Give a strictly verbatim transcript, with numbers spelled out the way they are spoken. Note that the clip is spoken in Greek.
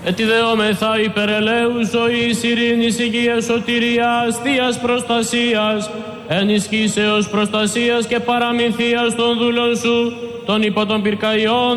ετιδεόμεθα υπερελαίου ζωής, ειρήνης, υγείας, σωτηρίας, θείας προστασίας, ενισχύσεως προστασίας και παραμυθίας των δούλων σου, των υπό των πυρκαγιών,